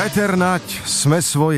Petr Nať, jsme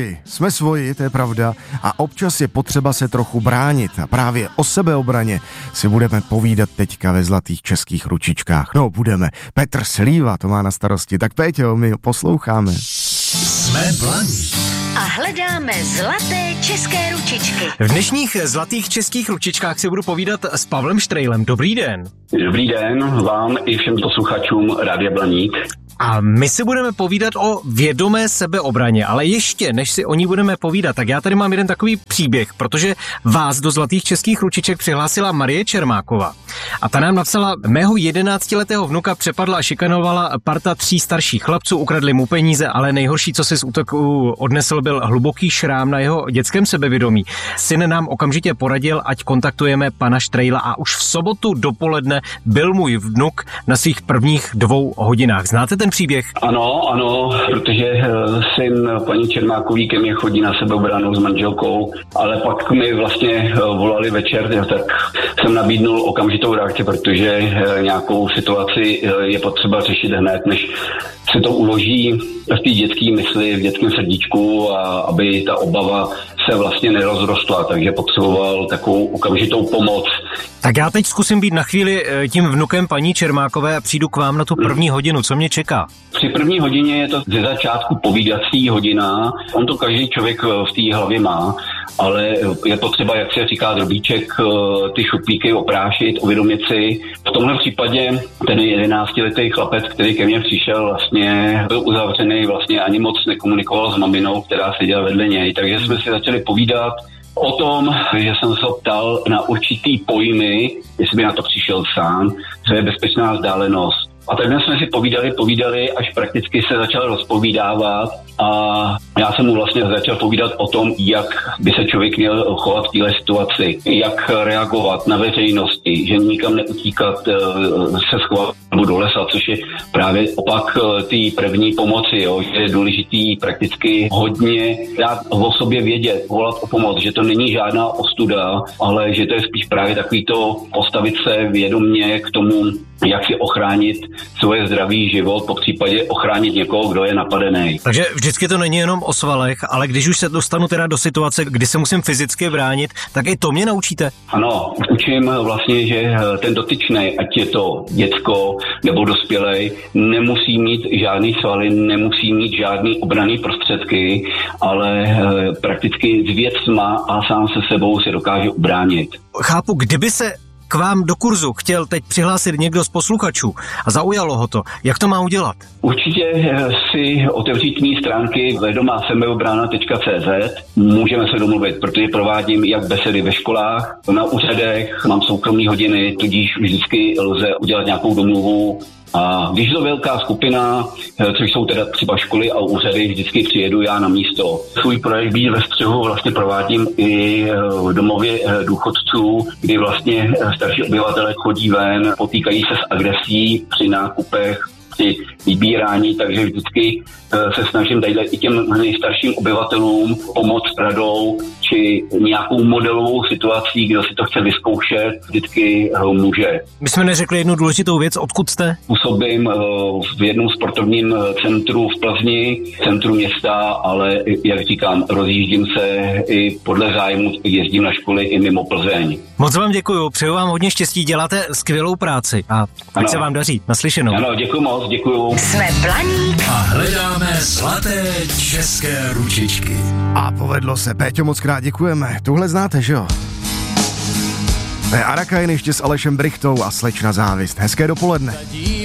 svoji, to je pravda, a občas je potřeba se trochu bránit a právě o sebeobraně si budeme povídat teďka ve Zlatých českých ručičkách. No, budeme. Petr Slíva to má na starosti, tak Péťo, my ho posloucháme. Jsme blaní a hledáme zlaté české ručičky. V dnešních Zlatých českých ručičkách si budu povídat s Pavlem Štrejlem. Dobrý den. Dobrý den vám i všem posluchačům Rádia Blaník. A my si budeme povídat o vědomé sebeobraně, ale ještě než si o ní budeme povídat, tak já tady mám jeden takový příběh, protože vás do Zlatých českých ručiček přihlásila Marie Čermáková. A ta nám napsala: mého 11letého vnuka přepadla a šikanovala parta 3 starších chlapců, ukradli mu peníze, ale nejhorší, co si z útoku odnesl, byl hluboký šrám na jeho dětském sebevědomí. Syn nám okamžitě poradil, ať kontaktujeme pana Štrejla, a už v sobotu dopoledne byl můj vnuk na svých prvních 2 hodinách. Znáte ten příběh? Ano, protože syn paní Čermákový ke mně chodí na sebeobranu s manželkou, ale pak mi vlastně volali večer, tak jsem nabídnul okamžitou reakci, protože nějakou situaci je potřeba řešit hned, než se to uloží v té dětské mysli, v dětském srdíčku, a aby ta obava se vlastně nerozrostla, takže potřeboval takovou okamžitou pomoc. Tak já teď zkusím být na chvíli tím vnukem paní Čermákové a přijdu k vám na tu první hodinu. Co mě čeká? Při první hodině je to ze začátku povídací hodina. On to každý člověk v té hlavě má, ale je potřeba, jak se říká drobíček, ty šuplíky oprášit, uvědomit si. V tomhle případě ten 11letý chlapec, který ke mně přišel, vlastně byl uzavřený, vlastně ani moc nekomunikoval s maminou, která seděla vedle něj, takže jsme si začali povídat o tom, že jsem se ptal na určitý pojmy, jestli by na to přišel sám, co je bezpečná vzdálenost. A takhle jsme si povídali, až prakticky se začal rozpovídávat, a já jsem mu vlastně začal povídat o tom, jak by se člověk měl chovat v téhle situaci, jak reagovat na veřejnosti, že nikam neutíkat, se schovat do lesa, což je právě opak té první pomoci, jo, že je důležitý prakticky hodně dát o sobě vědět, volat o pomoc, že to není žádná ostuda, ale že to je spíš právě takový to postavit se vědomě k tomu, jak si ochránit svoje zdravý život, popřípadě ochránit někoho, kdo je napadený. Takže vždycky to není jenom o svalech, ale když už se dostanu teda do situace, kdy se musím fyzicky bránit, tak i to mě naučíte? Ano, učím vlastně, že ten dotyčný, ať je to děcko nebo dospělej, nemusí mít žádný svaly, nemusí mít žádný obranný prostředky, ale prakticky s věcma a sám se sebou se dokáže ubránit. Chápu, kdyby se k vám do kurzu chtěl teď přihlásit někdo z posluchačů a zaujalo ho to, jak to má udělat? Určitě si otevřít mý stránky vedomasebeobrana.cz, můžeme se domluvit, protože provádím jak besedy ve školách, na úřadech, mám soukromé hodiny, tudíž vždycky lze udělat nějakou domluvu. A když je to velká skupina, což jsou teda třeba školy a úřady, vždycky přijedu já na místo. Svůj projekt Být ve střehu vlastně provádím i v domově důchodců, kdy vlastně starší obyvatelé chodí ven, potýkají se s agresí při nákupech, při vybírání, takže vždycky se snažím tady i těm nejstarším obyvatelům pomoct radou či nějakou modelovou situací, kdo si to chce vyzkoušet, vždycky může. My jsme neřekli jednu důležitou věc, odkud jste? Působím v jednom sportovním centru v Plzni, centru města, ale jak říkám, rozjíždím se i podle zájmu, jezdím na školy i mimo Plzeň. Moc vám děkuju, přeju vám hodně štěstí, děláte skvělou práci a ať se vám daří. Naslyšenou. Ano, děkuju moc, děkuju. Jsme Blaník a hledáme zlaté české ručičky. A povedlo se, Péťo, moc krát děkujeme. Tuhle znáte, že jo? To je Arakain ještě s Alešem Brichtou a Slečna závist. Hezké dopoledne.